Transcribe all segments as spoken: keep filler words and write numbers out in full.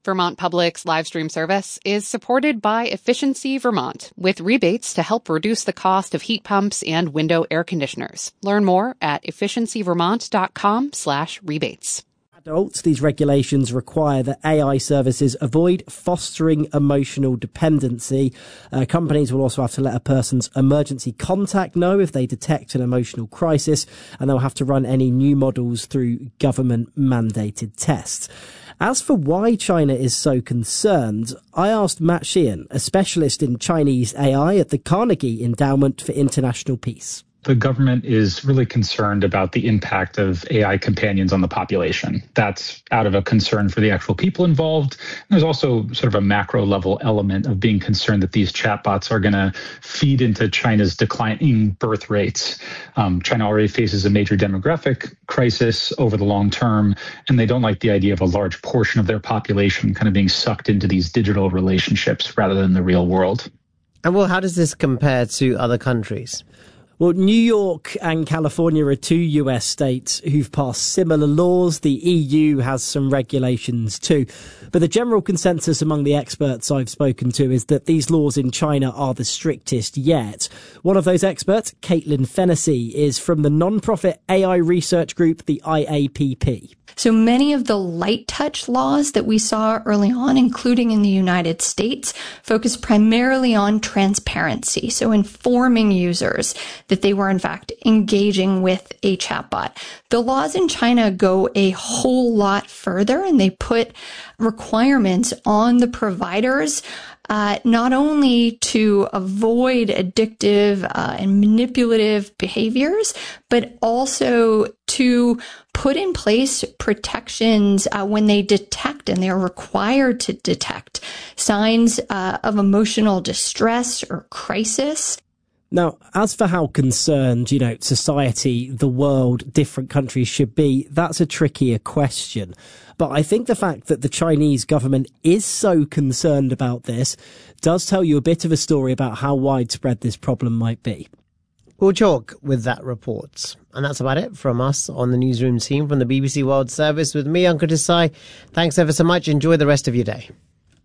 Vermont Public's live stream service is supported by Efficiency Vermont, with rebates to help reduce the cost of heat pumps and window air conditioners. Learn more at efficiencyvermont.com slash rebates. Adults, these regulations require that A I services avoid fostering emotional dependency. Uh, companies will also have to let a person's emergency contact know if they detect an emotional crisis, and they'll have to run any new models through government-mandated tests. As for why China is so concerned, I asked Matt Sheehan, a specialist in Chinese A I at the Carnegie Endowment for International Peace. The government is really concerned about the impact of A I companions on the population. That's out of a concern for the actual people involved. And there's also sort of a macro level element of being concerned that these chatbots are going to feed into China's declining birth rates. Um, China already faces a major demographic crisis over the long term, and they don't like the idea of a large portion of their population kind of being sucked into these digital relationships rather than the real world. And well, how does this compare to other countries? Well, New York and California are two U S states who've passed similar laws. The E U has some regulations too. But the general consensus among the experts I've spoken to is that these laws in China are the strictest yet. One of those experts, Caitlin Fennessy, is from the non-profit A I research group, the I A P P. So many of the light touch laws that we saw early on, including in the United States, focus primarily on transparency. So informing users that they were in fact engaging with a chatbot. The laws in China go a whole lot further, and they put requirements on the providers Uh, not only to avoid addictive uh, and manipulative behaviors, but also to put in place protections uh, when they detect, and they're required to detect, signs uh, of emotional distress or crisis. Now, as for how concerned, you know, society, the world, different countries should be, that's a trickier question. But I think the fact that the Chinese government is so concerned about this does tell you a bit of a story about how widespread this problem might be. We'll talk with that report. And that's about it from us on the newsroom team from the B B C World Service with me, Ankur Desai. Thanks ever so much. Enjoy the rest of your day.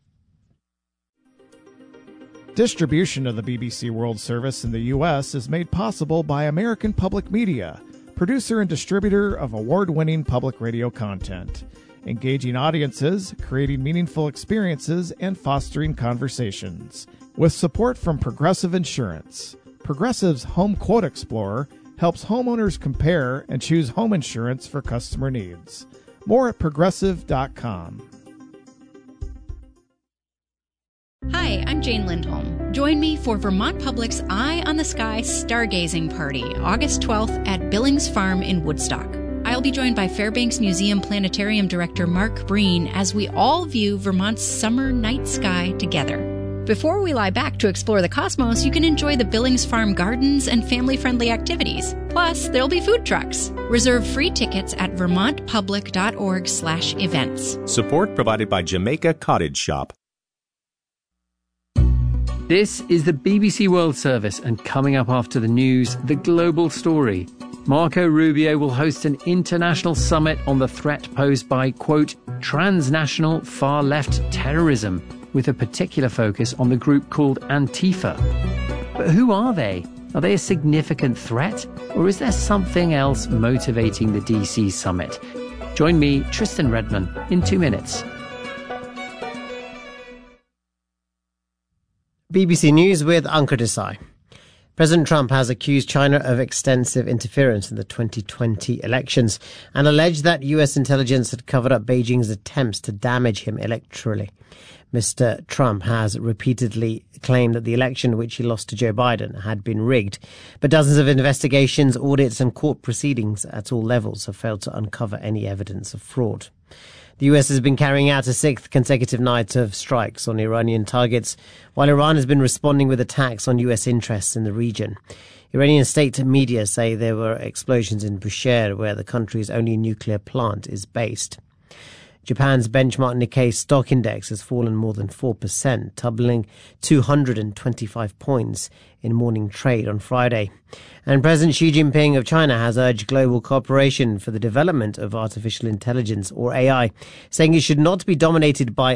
Distribution of the B B C World Service in the U S is made possible by American Public Media, producer and distributor of award-winning public radio content. Engaging audiences, creating meaningful experiences, and fostering conversations. With support from Progressive Insurance. Progressive's Home Quote Explorer helps homeowners compare and choose home insurance for customer needs. More at progressive dot com. Hi, I'm Jane Lindholm. Join me for Vermont Public's Eye on the Sky Stargazing Party, August twelfth at Billings Farm in Woodstock. I'll be joined by Fairbanks Museum Planetarium Director Mark Breen as we all view Vermont's summer night sky together. Before we lie back to explore the cosmos, you can enjoy the Billings Farm gardens and family-friendly activities. Plus, there'll be food trucks. Reserve free tickets at vermontpublic.org slash events. Support provided by Jamaica Cottage Shop. This is the B B C World Service, and coming up after the news, the global story. Marco Rubio will host an international summit on the threat posed by, quote, transnational far-left terrorism, with a particular focus on the group called Antifa. But who are they? Are they a significant threat? Or is there something else motivating the D C summit? Join me, Tristan Redman, in two minutes. B B C News with Ankur Desai. President Trump has accused China of extensive interference in the twenty twenty elections and alleged that U S intelligence had covered up Beijing's attempts to damage him electorally. Mister Trump has repeatedly claimed that the election, which he lost to Joe Biden, had been rigged. But dozens of investigations, audits and court proceedings at all levels have failed to uncover any evidence of fraud. The U S has been carrying out a sixth consecutive night of strikes on Iranian targets, while Iran has been responding with attacks on U S interests in the region. Iranian state media say there were explosions in Bushehr, where the country's only nuclear plant is based. Japan's benchmark Nikkei stock index has fallen more than four percent, tumbling two hundred twenty-five points in morning trade on Friday. And President Xi Jinping of China has urged global cooperation for the development of artificial intelligence, or A I, saying it should not be dominated by